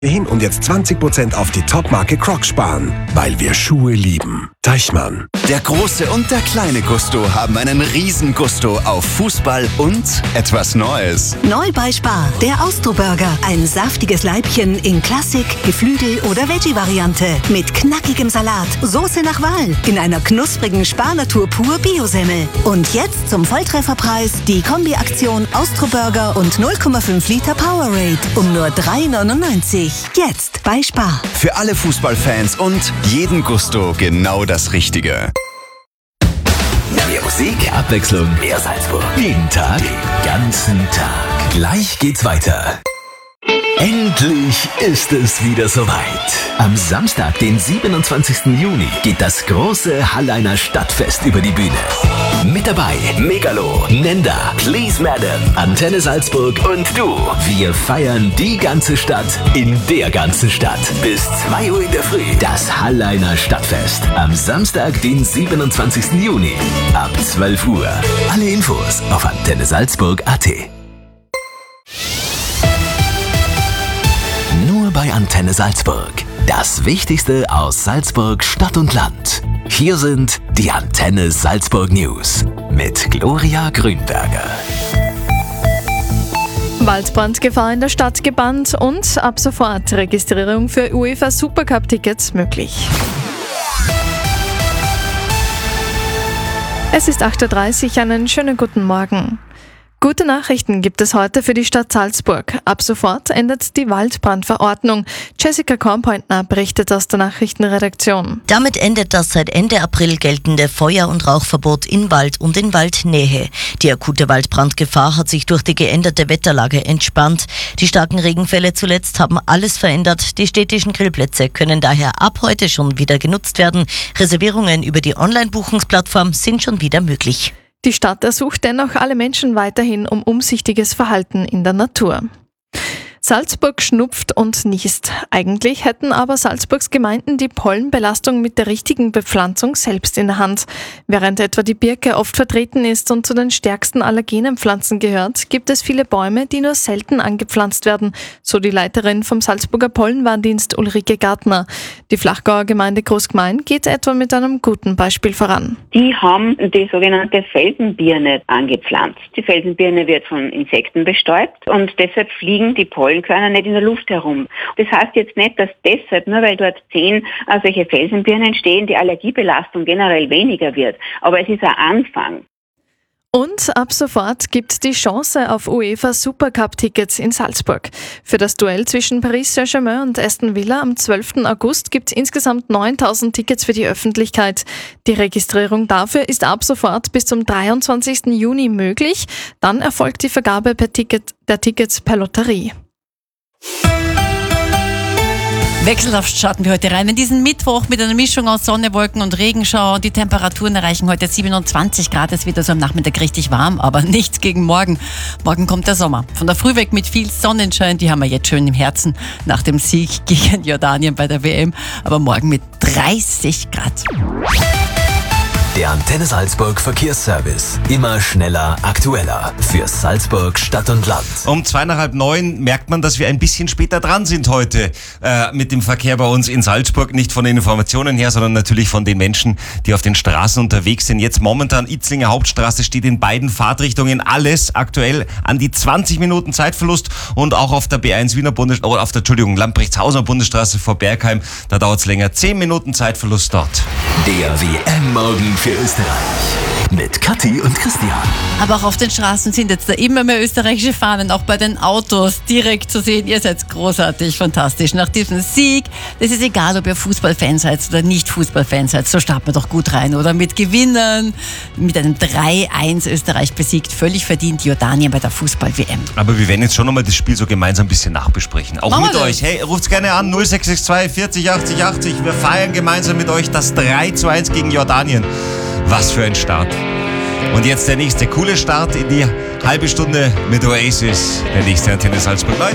Hin und jetzt 20% auf die Top-Marke Crocs sparen, weil wir Schuhe lieben. Deichmann. Der große und der kleine Gusto haben einen riesen Gusto auf Fußball und etwas Neues. Neu bei Spar, der Austro-Burger. Ein saftiges Leibchen in Klassik, Geflügel- oder Veggie-Variante. Mit knackigem Salat, Soße nach Wahl, in einer knusprigen Spar-Natur pur Biosemmel. Und jetzt zum Volltrefferpreis die Kombi-Aktion Austro-Burger und 0,5 Liter Powerade um nur 3,99. Jetzt bei Spar. Für alle Fußballfans und jeden Gusto genau das Richtige. Mehr Musik, Abwechslung, mehr Salzburg. Jeden Tag, den ganzen Tag. Gleich geht's weiter. Endlich ist es wieder soweit. Am Samstag, den 27. Juni, geht das große Halleiner Stadtfest über die Bühne. Mit dabei Megalo, Nenda, Please Madam, Antenne Salzburg und du. Wir feiern die ganze Stadt in der ganzen Stadt. Bis 2 Uhr in der Früh. Das Halleiner Stadtfest. Am Samstag, den 27. Juni. Ab 12 Uhr. Alle Infos auf antennesalzburg.at. Nur bei Antenne Salzburg. Das Wichtigste aus Salzburg, Stadt und Land. Hier sind die Antenne Salzburg News mit Gloria Grünberger. Waldbrandgefahr in der Stadt gebannt und ab sofort Registrierung für UEFA Supercup-Tickets möglich. Es ist 8:30 Uhr, einen schönen guten Morgen. Gute Nachrichten gibt es heute für die Stadt Salzburg. Ab sofort endet die Waldbrandverordnung. Jessica Kornpointner berichtet aus der Nachrichtenredaktion. Damit endet das seit Ende April geltende Feuer- und Rauchverbot in Wald und in Waldnähe. Die akute Waldbrandgefahr hat sich durch die geänderte Wetterlage entspannt. Die starken Regenfälle zuletzt haben alles verändert. Die städtischen Grillplätze können daher ab heute schon wieder genutzt werden. Reservierungen über die Online-Buchungsplattform sind schon wieder möglich. Die Stadt ersucht dennoch alle Menschen weiterhin um umsichtiges Verhalten in der Natur. Salzburg schnupft und niest. Eigentlich hätten aber Salzburgs Gemeinden die Pollenbelastung mit der richtigen Bepflanzung selbst in der Hand. Während etwa die Birke oft vertreten ist und zu den stärksten allergenen Pflanzen gehört, gibt es viele Bäume, die nur selten angepflanzt werden, so die Leiterin vom Salzburger Pollenwarndienst Ulrike Gartner. Die Flachgauer Gemeinde Großgmain geht etwa mit einem guten Beispiel voran. Die haben die sogenannte Felsenbirne angepflanzt. Die Felsenbirne wird von Insekten bestäubt und deshalb fliegen die Pollenkörner nicht in der Luft herum. Das heißt jetzt nicht, dass deshalb, nur weil dort 10 solche Felsenbirnen stehen, die Allergiebelastung generell weniger wird. Aber es ist ein Anfang. Und ab sofort gibt die Chance auf UEFA Supercup-Tickets in Salzburg. Für das Duell zwischen Paris Saint-Germain und Aston Villa am 12. August gibt es insgesamt 9.000 Tickets für die Öffentlichkeit. Die Registrierung dafür ist ab sofort bis zum 23. Juni möglich. Dann erfolgt die Vergabe der Tickets per Lotterie. Wechselhaft starten wir heute rein in diesen Mittwoch mit einer Mischung aus Sonne, Wolken und Regenschauer. Die Temperaturen erreichen heute 27 Grad. Es wird also am Nachmittag richtig warm, aber nichts gegen morgen. Morgen kommt der Sommer. Von der Früh weg mit viel Sonnenschein, die haben wir jetzt schön im Herzen nach dem Sieg gegen Jordanien bei der WM. Aber morgen mit 30 Grad. Der Antenne Salzburg Verkehrsservice. Immer schneller, aktueller. Für Salzburg, Stadt und Land. Um 8:45 merkt man, dass wir ein bisschen später dran sind heute mit dem Verkehr bei uns in Salzburg. Nicht von den Informationen her, sondern natürlich von den Menschen, die auf den Straßen unterwegs sind. Jetzt momentan Itzlinger Hauptstraße steht in beiden Fahrtrichtungen alles aktuell an die 20 Minuten Zeitverlust. Und auch auf der B1 Lamprechtshausener Bundesstraße vor Bergheim, da dauert es länger. 10 Minuten Zeitverlust dort. Der WM-Morgen für Österreich. Mit Kathi und Christian. Aber auch auf den Straßen sind jetzt da immer mehr österreichische Fahnen, auch bei den Autos direkt zu sehen. Ihr seid großartig, fantastisch. Nach diesem Sieg, das ist egal, ob ihr Fußballfan seid oder nicht Fußballfan seid, so starten wir doch gut rein, oder? Mit Gewinnen, mit einem 3-1 Österreich besiegt, völlig verdient Jordanien bei der Fußball-WM. Aber wir werden jetzt schon nochmal das Spiel so gemeinsam ein bisschen nachbesprechen. Auch mit euch. Hey, ruft's gerne an, 0662 40 80 80. Wir feiern gemeinsam mit euch das 3-1 gegen Jordanien. Was für ein Start. Und jetzt der nächste coole Start in die halbe Stunde mit Oasis. Der nächste Antenne Salzburg.